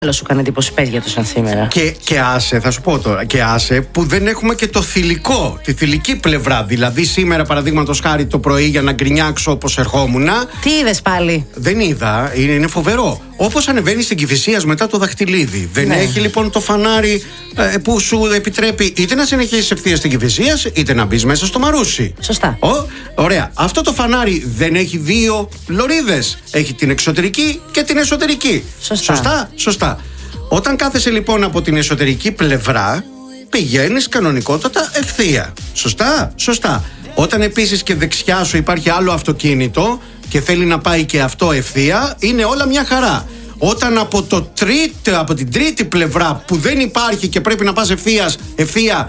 Άλλο σου κάνει εντύπωση, πες για το σαν σήμερα. Και άσε, θα σου πω τώρα, και άσε που δεν έχουμε και το θηλυκό, τη θηλυκή πλευρά. Δηλαδή σήμερα, παραδείγματος χάρη, το πρωί για να γκρινιάξω όπως ερχόμουνα. Τι είδες πάλι? Δεν είδα, είναι φοβερό. Όπως ανεβαίνει στην Κηφισίας μετά το Δαχτυλίδι. Δεν έχει λοιπόν το φανάρι που σου επιτρέπει είτε να συνεχίσεις ευθείας στην Κηφισίας, είτε να μπεις μέσα στο Μαρούσι. Σωστά. Ωραία. Αυτό το φανάρι δεν έχει δύο λωρίδες. Έχει την εξωτερική και την εσωτερική. Σωστά. Όταν κάθεσαι λοιπόν από την εσωτερική πλευρά, πηγαίνεις κανονικότατα ευθεία. Σωστά. Όταν επίσης και δεξιά σου υπάρχει άλλο αυτοκίνητο και θέλει να πάει και αυτό ευθεία, είναι όλα μια χαρά. Όταν από την τρίτη πλευρά που δεν υπάρχει και πρέπει να πας ευθεία,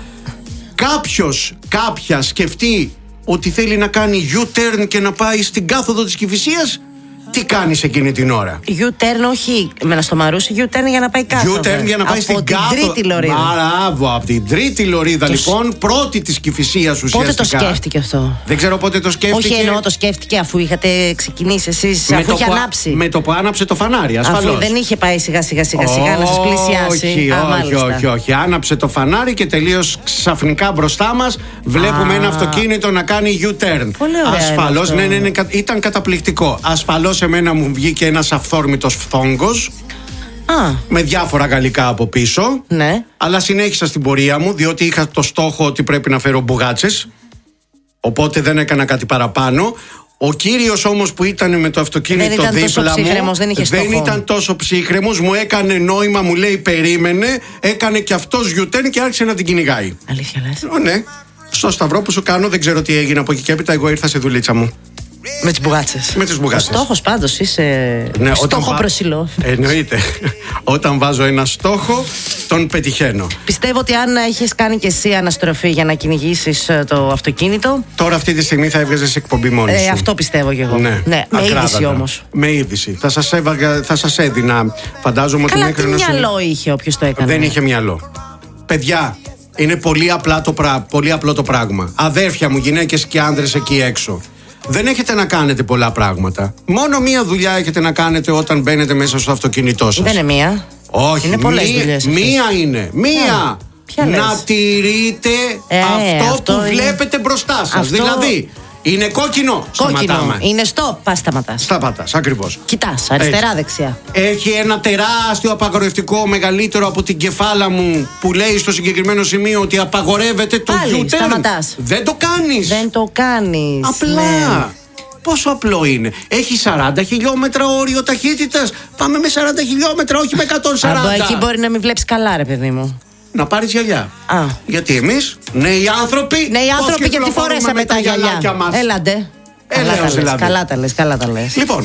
κάποια σκεφτεί ότι θέλει να κάνει U-turn και να πάει στην κάθοδο της Κηφισίας, τι κάνεις εκείνη την ώρα? U-turn, όχι με στο Μαρούσι, U-turn για να πάει κάτω. U-turn για να πάει στην κάτω. Από την τρίτη λωρίδα. Μπράβο, από την τρίτη λωρίδα λοιπόν, πρώτη της Κηφισίας ουσιαστικά. Πότε το σκέφτηκε αυτό? Δεν ξέρω πότε το σκέφτηκε. Όχι, εννοώ το σκέφτηκε αφού είχατε ξεκινήσει εσείς, αφού είχε ανάψει. Με το που άναψε το φανάρι, ασφαλώς. Αφού δεν είχε πάει σιγά να σας πλησιάσει. Όχι. Άναψε το φανάρι και τελείως ξαφνικά μπροστά μας βλέπουμε ένα αυτοκίνητο να κάνει U-turn. Ασφαλώς, ναι, ήταν καταπληκτικό. Ασφαλώς εμένα μου βγήκε ένας αυθόρμητος φθόγκος με διάφορα γαλλικά από πίσω. Ναι. Αλλά συνέχισα στην πορεία μου, διότι είχα το στόχο ότι πρέπει να φέρω μπουγάτσες. Οπότε δεν έκανα κάτι παραπάνω. Ο κύριος όμως που ήταν με το αυτοκίνητο δίπλα μου δεν ήταν τόσο ψύχρεμος, μου έκανε νόημα, μου λέει περίμενε, έκανε και αυτός U-turn και άρχισε να την κυνηγάει. Αλήθεια λες? Ναι. Στο σταυρό που σου κάνω, δεν ξέρω τι έγινε από εκεί και έπειτα, εγώ ήρθα στη δουλίτσα μου. Με τις μπουγάτσες. Ο στόχος πάντως είσαι στόχο προσιλό. Εννοείται. Όταν βάζω ένα στόχο, τον πετυχαίνω. Πιστεύω ότι αν έχεις κάνει και εσύ αναστροφή για να κυνηγήσεις το αυτοκίνητο. Τώρα αυτή τη στιγμή θα έβγαζες εκπομπή μόνη σου. Αυτό πιστεύω και εγώ. Ναι. Με είδηση όμως. Με είδηση. Θα σας έδινα, φαντάζομαι ότι μέχρι τι μυαλό είχε όποιος το έκανε? Δεν είχε μυαλό. Παιδιά, είναι πολύ απλό το πράγμα. Αδέρφια μου, γυναίκες και άντρες εκεί έξω. Δεν έχετε να κάνετε πολλά πράγματα. Μόνο μία δουλειά έχετε να κάνετε όταν μπαίνετε μέσα στο αυτοκίνητό σας. Δεν είναι μία. Όχι, είναι πολλές δουλειές. Μία είναι. Μία. Να τηρείτε αυτό που βλέπετε μπροστά σας. Δηλαδή, είναι κόκκινο. Σταματάμε. Είναι stop. Πας σταματάς. Σταματάς, ακριβώς. Κοιτάς, αριστερά, δεξιά. Έχει ένα τεράστιο απαγορευτικό, μεγαλύτερο από την κεφάλα μου, που λέει στο συγκεκριμένο σημείο ότι απαγορεύεται το U-turn. Σταματάς. Δεν το κάνεις. Δεν το κάνεις. Απλά. Ναι. Πόσο απλό είναι. Έχει 40 χιλιόμετρα όριο ταχύτητας. Πάμε με 40 χιλιόμετρα, όχι με 140. Από εκεί μπορεί να μην βλέπεις καλά, ρε παιδί μου. Να πάρεις γυαλιά. Γιατί εμείς, νέοι άνθρωποι, γιατί φορέσαμε τα γυαλιά μας. Έλαντε. Καλά τα λες. Λοιπόν,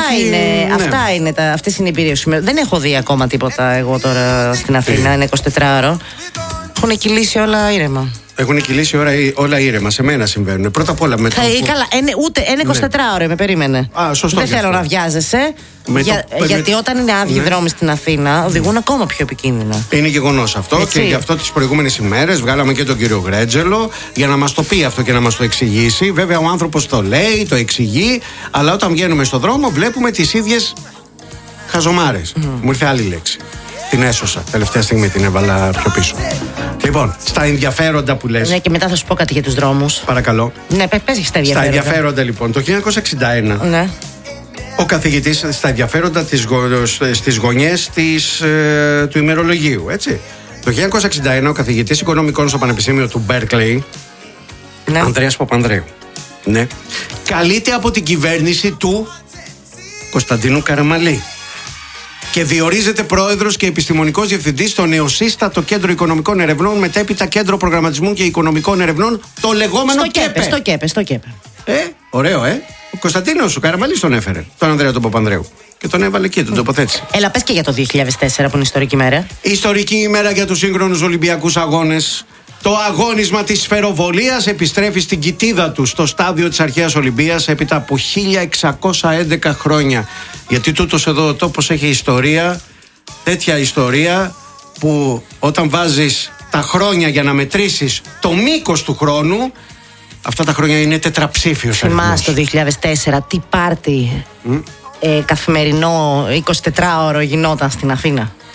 αυτές είναι οι εμπειρίες σου. Δεν έχω δει ακόμα τίποτα εγώ τώρα στην Αθήνα. Είναι 24ωρο. Έχουν κυλήσει όλα ήρεμα. Έχουν κυλήσει όλα ήρεμα. Σε μένα συμβαίνουν. Πρώτα απ' όλα μετά. Ούτε ένα 24ωρο με περίμενε. Δεν θέλω να βιάζεσαι. Γιατί όταν είναι άδειοι δρόμοι στην Αθήνα, οδηγούν ακόμα πιο επικίνδυνα. Είναι γεγονός αυτό. Έτσι. Και γι' αυτό τις προηγούμενες ημέρες βγάλαμε και τον κύριο Γρέτζελο για να μας το πει αυτό και να μας το εξηγήσει. Βέβαια, ο άνθρωπος το λέει, το εξηγεί, αλλά όταν βγαίνουμε στον δρόμο, βλέπουμε τις ίδιες χαζομάρες. Μου ήρθε άλλη λέξη. Την έσωσα. Τελευταία στιγμή την έβαλα πιο πίσω. Λοιπόν, στα ενδιαφέροντα που λες. Ναι, και μετά θα σου πω κάτι για τους δρόμους. Παρακαλώ. Ναι, πες στα ενδιαφέροντα. Στα ενδιαφέροντα, λοιπόν, το 1961. Ναι. Ο καθηγητής στα ενδιαφέροντα στις γωνιές του ημερολογίου, έτσι. Το 1961 ο καθηγητής οικονομικών στο Πανεπιστήμιο του Μπέρκλεϊ, Ανδρέας Παπανδρέου, ναι, καλείται από την κυβέρνηση του Κωνσταντίνου Καραμαλή και διορίζεται πρόεδρος και επιστημονικός διευθυντής στο νεοσύστατο Κέντρο Οικονομικών Ερευνών, μετέπειτα Κέντρο Προγραμματισμού και Οικονομικών Ερευνών, το λεγόμενο ΚΕΠΕ. Στο ΚΕΠΕ. Ωραίο, Ο Κωνσταντίνος ο Καραμαλής τον έφερε, τον Ανδρέα τον Παπανδρέου. Και τον έβαλε εκεί, τον τοποθέτησε. Έλα, πες και για το 2004 που είναι ιστορική ημέρα. Ιστορική ημέρα για τους σύγχρονους Ολυμπιακούς Αγώνες. Το αγώνισμα της σφαιροβολίας επιστρέφει στην κοιτίδα του στο στάδιο της αρχαίας Ολυμπίας έπειτα από 1611 χρόνια. Γιατί τούτος εδώ ο τόπος έχει ιστορία, τέτοια ιστορία που όταν βάζεις τα χρόνια για να μετρήσεις το μήκος του χρόνου, αυτά τα χρόνια είναι τετραψήφιος. Θυμάσαι το 2004 τι πάρτι καθημερινό 24ωρο γινόταν στην Αθήνα?